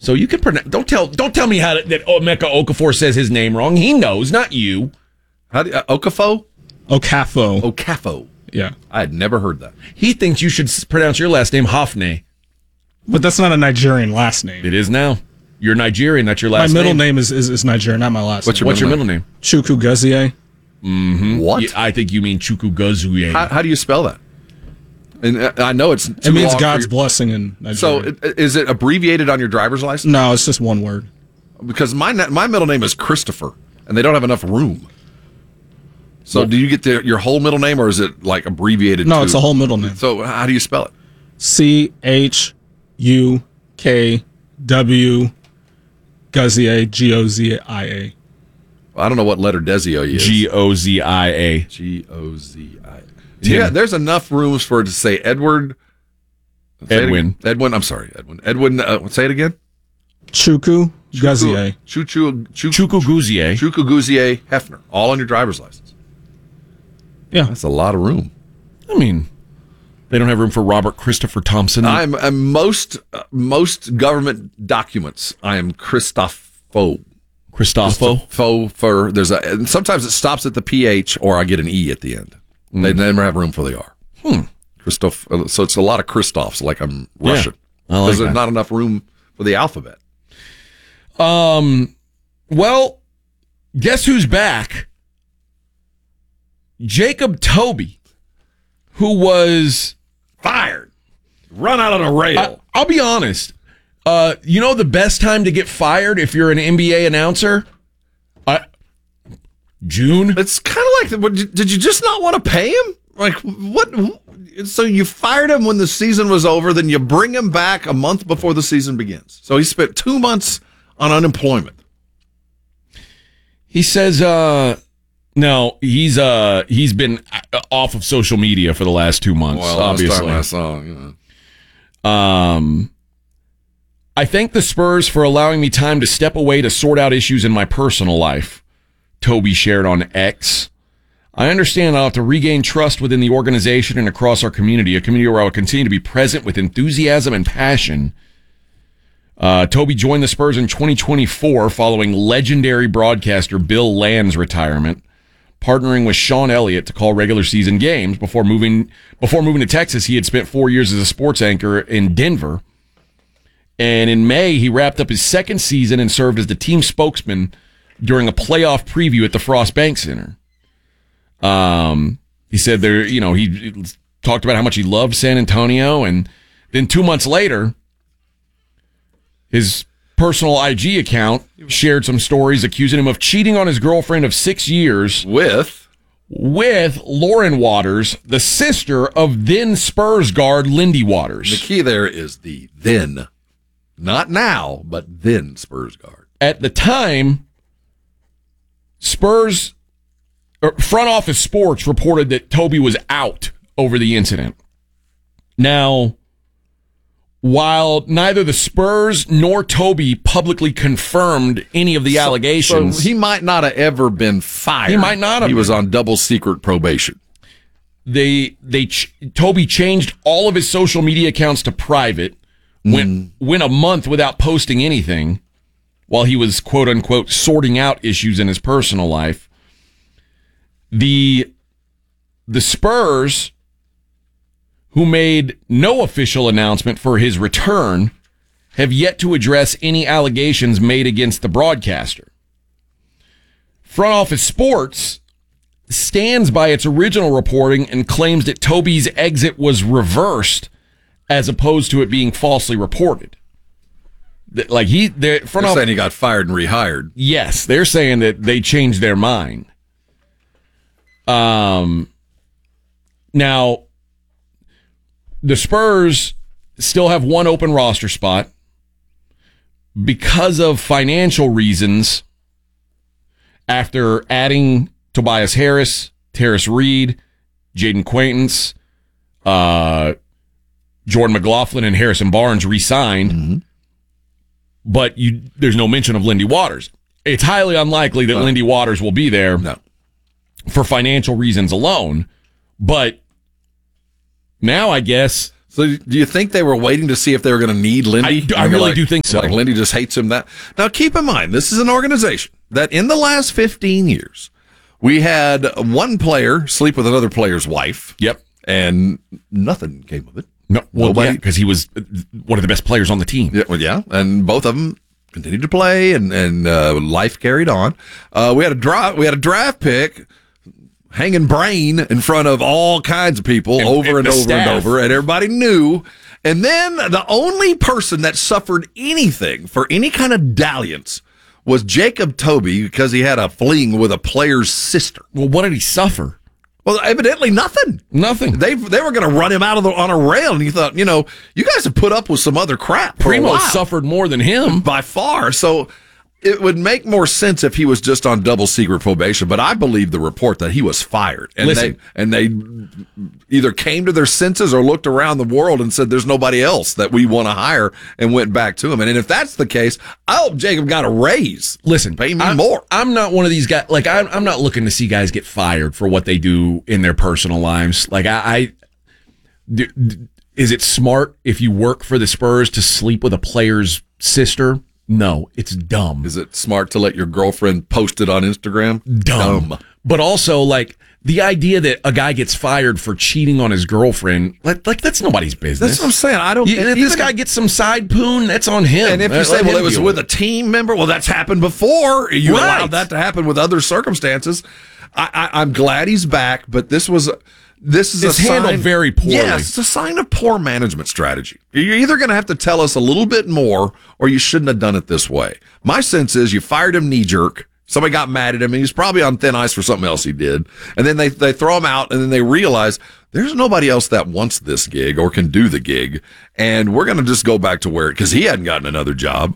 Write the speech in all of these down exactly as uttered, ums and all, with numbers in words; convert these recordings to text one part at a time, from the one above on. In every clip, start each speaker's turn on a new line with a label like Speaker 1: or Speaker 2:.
Speaker 1: So you can pronounce. Don't tell. Don't tell me how to, that Emeka Okafor says his name wrong. He knows, not you.
Speaker 2: How do you, uh, Okafo?
Speaker 3: Okafo.
Speaker 2: Okafo.
Speaker 3: Yeah.
Speaker 2: I had never heard that.
Speaker 1: He thinks you should s- pronounce your last name Hafne.
Speaker 3: But that's not a Nigerian last name.
Speaker 1: It is now. You're Nigerian. That's your last name.
Speaker 3: My middle name, name is, is is Nigerian, not my last
Speaker 2: What's
Speaker 3: name.
Speaker 2: your
Speaker 1: What's your middle name?
Speaker 3: Chukwu Guzie.
Speaker 1: Mm-hmm.
Speaker 2: What?
Speaker 1: Yeah, I think you mean Chukwugozuye.
Speaker 2: How, how do you spell that? And uh, I know it's too
Speaker 3: It means
Speaker 2: long for
Speaker 3: God's
Speaker 2: your-
Speaker 3: blessing in Nigeria.
Speaker 2: So i- is it abbreviated on your driver's license?
Speaker 3: No, it's just one word.
Speaker 2: Because my na- my middle name is Christopher, and they don't have enough room. So
Speaker 1: Well-
Speaker 2: do you get the, your whole middle name, or is it like abbreviated?
Speaker 3: No,
Speaker 2: to-
Speaker 3: it's a whole middle name.
Speaker 2: So how do you spell it?
Speaker 3: C H U K W Guzie, G O Z I A.
Speaker 2: I don't know what letter Desio is.
Speaker 1: G O Z I A.
Speaker 2: G O Z I A. Yeah, there's enough rooms for it to say Edward. Say it
Speaker 1: Edwin.
Speaker 2: again. Edwin, I'm sorry, Edwin. Edwin, uh, say it again.
Speaker 3: Chukwu Guzie.
Speaker 2: Chuchu, Chuchu,
Speaker 1: Chukwugozuye.
Speaker 2: Chukwugozie Hefner, all on your driver's license.
Speaker 3: Yeah.
Speaker 2: That's a lot of room.
Speaker 1: I mean, they don't have room for Robert Christopher Thompson.
Speaker 2: I'm, I'm most uh, most government documents. I am Christopho.
Speaker 1: Christopho.
Speaker 2: Fo for there's a and sometimes it stops at the P H or I get an E at the end.
Speaker 1: Mm.
Speaker 2: They never have room for the R.
Speaker 1: Hmm.
Speaker 2: Christoph. So it's a lot of Christophs, like I'm
Speaker 1: Yeah,
Speaker 2: Russian.
Speaker 1: I like
Speaker 2: Because there's
Speaker 1: that.
Speaker 2: not enough room for the alphabet.
Speaker 1: Um, well, guess who's back? Jacob Toby, who was
Speaker 2: Fired. Run out on a rail.
Speaker 1: I, I'll be honest. Uh, you know the best time to get fired if you're an N B A announcer? Uh, June.
Speaker 2: It's kind of like, the, what, did you just not want to pay him? Like, what? So you fired him when the season was over, then you bring him back a month before the season begins. So he spent two months on unemployment.
Speaker 1: He says, uh, no, he's uh he's been off of social media for the last two months.
Speaker 2: Well,
Speaker 1: obviously,
Speaker 2: last time I saw, you know.
Speaker 1: Um, I thank the Spurs for allowing me time to step away to sort out issues in my personal life, Toby shared on X. I understand I'll have to regain trust within the organization and across our community, a community where I will continue to be present with enthusiasm and passion. Uh, Toby joined the Spurs in twenty twenty-four following legendary broadcaster Bill Land's retirement, partnering with Sean Elliott to call regular season games. Before moving before moving to Texas, he had spent four years as a sports anchor in Denver. And in May, he wrapped up his second season and served as the team spokesman during a playoff preview at the Frost Bank Center. Um, he said there, you know, he, he talked about how much he loved San Antonio, and then two months later, his personal I G account shared some stories accusing him of cheating on his girlfriend of six years
Speaker 2: With?
Speaker 1: with Lauren Waters, the sister of then Spurs guard Lindy Waters.
Speaker 2: The key there is the then. Not now, but then Spurs guard.
Speaker 1: At the time, Spurs er, front office sports reported that Toby was out over the incident. Now, while neither the Spurs nor Toby publicly confirmed any of the allegations,
Speaker 2: So he might not have ever been fired.
Speaker 1: He might not have
Speaker 2: He was
Speaker 1: been.
Speaker 2: on double secret probation.
Speaker 1: they they ch- Toby changed all of his social media accounts to private. Went went a month without posting anything while he was quote unquote sorting out issues in his personal life. The the Spurs, who made no official announcement for his return, have yet to address any allegations made against the broadcaster. Front Office Sports stands by its original reporting and claims that Toby's exit was reversed as opposed to it being falsely reported. That, Like he, the front
Speaker 2: They're
Speaker 1: office,
Speaker 2: saying he got fired and rehired.
Speaker 1: yes, they're saying that they changed their mind. Um, now, the Spurs still have one open roster spot because of financial reasons. After adding Tobias Harris, Terrace Reed, Jaden Quaintance, uh, Jordan McLaughlin, and Harrison Barnes re-signed, mm-hmm. but you, there's no mention of Lindy Waters. It's highly unlikely that
Speaker 2: No.
Speaker 1: Lindy Waters will be there
Speaker 2: No.
Speaker 1: for financial reasons alone. But now I guess
Speaker 2: So do you think they were waiting to see if they were going to need Lindy?
Speaker 1: I, I
Speaker 2: Like,
Speaker 1: really
Speaker 2: like-
Speaker 1: do think so.
Speaker 2: Like Lindy just hates him that. Now keep in mind, this is an organization that in the last fifteen years, we had one player sleep with another player's wife.
Speaker 1: Yep.
Speaker 2: And nothing came of it.
Speaker 1: No, well,
Speaker 2: Nobody-
Speaker 1: because he was one of the best players on the team.
Speaker 2: Yeah, well, yeah, and both of them continued to play, and and uh, life carried on. Uh, we had a draft. We had a draft pick hanging brain in front of all kinds of people
Speaker 1: And-
Speaker 2: over
Speaker 1: and
Speaker 2: and,
Speaker 1: the
Speaker 2: over and
Speaker 1: staff.
Speaker 2: over, and everybody knew. And then the only person that suffered anything for any kind of dalliance was Jacob Toby because he had a fling with a player's sister.
Speaker 1: Well, what did he suffer?
Speaker 2: Well, evidently nothing.
Speaker 1: Nothing.
Speaker 2: They they were going to run him out of the on a rail, and you thought, you know, you guys have put up with some other crap. For a
Speaker 1: Primo
Speaker 2: while.
Speaker 1: suffered more than him.
Speaker 2: By far. So it would make more sense if he was just on double secret probation, but I believe the report that he was fired. And
Speaker 1: Listen.
Speaker 2: they and they either came to their senses or looked around the world and said there's nobody else that we want to hire and went back to him. And if that's the case, I hope Jacob got a raise.
Speaker 1: Listen,
Speaker 2: Pay me
Speaker 1: I'm,
Speaker 2: more.
Speaker 1: I'm not one of these guys. Like I'm, I'm not looking to see guys get fired for what they do in their personal lives. Like I, I d- d- is it smart if you work for the Spurs to sleep with a player's sister? No, it's dumb.
Speaker 2: Is it smart to let your girlfriend post it on Instagram?
Speaker 1: Dumb. But also, like, the idea that a guy gets fired for cheating on his girlfriend, like, like that's nobody's business.
Speaker 2: That's what I'm saying. I don't.
Speaker 1: You-
Speaker 2: and
Speaker 1: if this
Speaker 2: even-
Speaker 1: guy gets some side poon, that's on him.
Speaker 2: And if you
Speaker 1: Let-
Speaker 2: say,
Speaker 1: let
Speaker 2: well,
Speaker 1: him
Speaker 2: it was
Speaker 1: deal
Speaker 2: with a
Speaker 1: it.
Speaker 2: team member, well, that's happened before. You
Speaker 1: Right.
Speaker 2: allowed that to happen with other circumstances. I, I, I'm glad he's back, but this was this is
Speaker 1: It's
Speaker 2: a
Speaker 1: handled
Speaker 2: sign,
Speaker 1: very poorly.
Speaker 2: Yes, it's a sign of poor management strategy. You're either going to have to tell us a little bit more, or you shouldn't have done it this way. My sense is you fired him knee jerk. Somebody got mad at him, and he's probably on thin ice for something else he did. And then they they throw him out, and then they realize there's nobody else that wants this gig or can do the gig, and we're going to just go back to where because he hadn't gotten another job,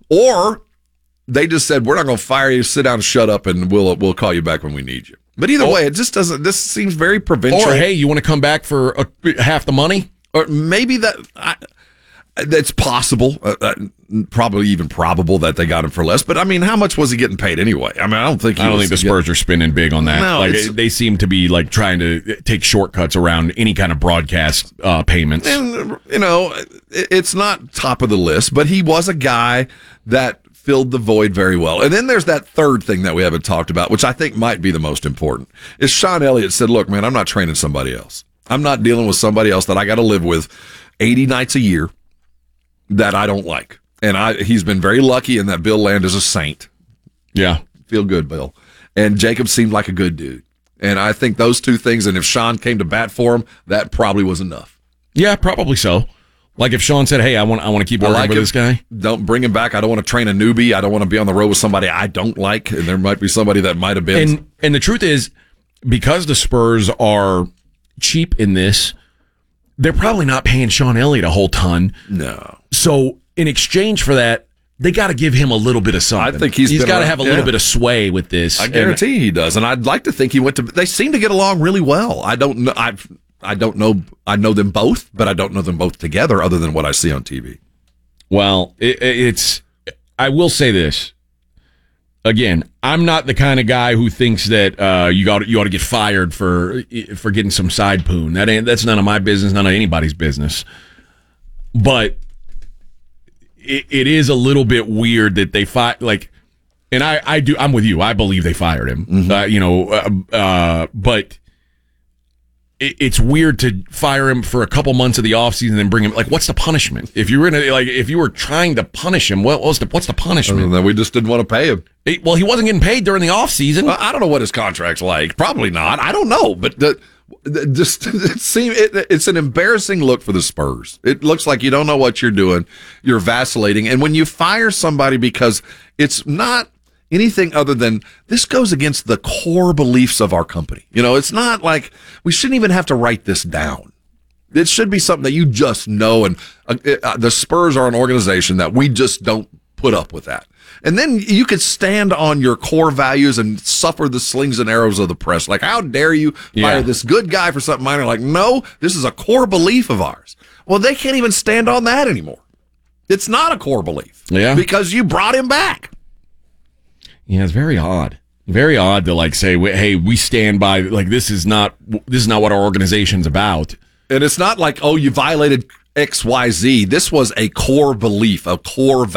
Speaker 2: or they just said we're not going to fire you, sit down, and shut up, and we'll we'll call you back when we need you. But either
Speaker 1: Oh.
Speaker 2: way, it just doesn't. This seems very provincial.
Speaker 1: Or, hey, you want to come back for a, half the money?
Speaker 2: Or maybe that I, that's possible. Uh, uh, probably even probable that they got him for less. But I mean, how much was he getting paid anyway? I mean, I don't think. He
Speaker 1: I don't
Speaker 2: was
Speaker 1: think the Spurs are spinning big on that.
Speaker 2: No,
Speaker 1: like
Speaker 2: it's-
Speaker 1: they seem to be like trying to take shortcuts around any kind of broadcast uh, payments.
Speaker 2: And, you know, it- it's not top of the list, but he was a guy that filled the void very well. And then there's that third thing that we haven't talked about, which I think might be the most important, is Sean Elliott said, look, man, I'm not training somebody else. I'm not dealing with somebody else that I got to live with eighty nights a year that I don't like. And I, he's been very lucky in that Bill Land is a saint.
Speaker 1: Yeah.
Speaker 2: Feel good, Bill. And Jacob seemed like a good dude. And I think those two things, and if Sean came to bat for him, that probably was enough.
Speaker 1: Yeah, probably so. Like if Sean said, hey, I want I want to keep
Speaker 2: I
Speaker 1: working
Speaker 2: like
Speaker 1: with
Speaker 2: him.
Speaker 1: this guy.
Speaker 2: Don't bring him back. I don't want to train a newbie. I don't want to be on the road with somebody I don't like. And there might be somebody that might have been.
Speaker 1: And and the truth is, because the Spurs are cheap in this, they're probably not paying Sean Elliott a whole ton.
Speaker 2: no.
Speaker 1: So in exchange for that, they got to give him a little bit of something.
Speaker 2: I think he's
Speaker 1: he's
Speaker 2: been
Speaker 1: got to
Speaker 2: around-
Speaker 1: have a
Speaker 2: yeah.
Speaker 1: little bit of sway with this.
Speaker 2: I
Speaker 1: And-
Speaker 2: guarantee he does. And I'd like to think he went to, they seem to get along really well. I don't know. I I don't know. I know them both, but I don't know them both together other than what I see on T V.
Speaker 1: Well, it, it's. I will say this. Again, I'm not the kind of guy who thinks that uh, you got you ought to get fired for for getting some side poon. That ain't that's none of my business, none of anybody's business. But it, it is a little bit weird that they fight like, and I I do I'm with you. I believe they fired him.
Speaker 2: Mm-hmm.
Speaker 1: Uh, you know, uh, uh, but. It's weird to fire him for a couple months of the offseason and then bring him. Like, what's the punishment? If you were gonna like, if you were trying to punish him, what was the what's the punishment?
Speaker 2: And then we just didn't want to pay him.
Speaker 1: He- well, he wasn't getting paid during the offseason.
Speaker 2: Well, I don't know what his contract's like. Probably not. I don't know. But the, the, just it seem it, it's an embarrassing look for the Spurs. It looks like you don't know what you're doing. You're vacillating. And when you fire somebody because it's not anything other than this goes against the core beliefs of our company. You know, it's not like we shouldn't even have to write this down. It should be something that you just know. And uh, uh, the Spurs are an organization that we just don't put up with that. And then you could stand on your core values and suffer the slings and arrows of the press. Like, how dare you
Speaker 1: Yeah.
Speaker 2: fire this good guy for something minor? Like, no, this is a core belief of ours. Well, they can't even stand on that anymore. It's not a core belief.
Speaker 1: Yeah.
Speaker 2: Because you brought him back.
Speaker 1: Yeah, it's very odd. Very odd to like say, "Hey, we stand by. Like this is not this is not what our organization's about."
Speaker 2: And it's not like, oh, you violated X Y Z. This was a core belief, a core